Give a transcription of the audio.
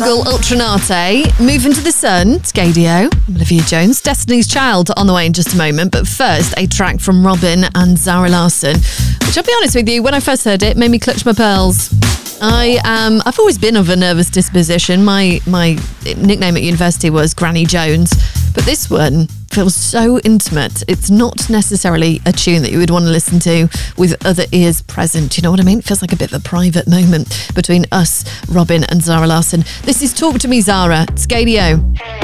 Dougal Ultranate, Moving to the Sun, Scadio, Olivia Jones, Destiny's Child on the way in just a moment. But first, a track from Robin and Zara Larsson, which I'll be honest with you, when I first heard it, made me clutch my pearls. I've always been of a nervous disposition. My nickname at university was Granny Jones, but this one feels so intimate. It's not necessarily a tune that you would want to listen to with other ears present. You know what I mean? It feels like a bit of a private moment between us, Robin and Zara Larsson. This is Talk to Me, Zara. Scadio.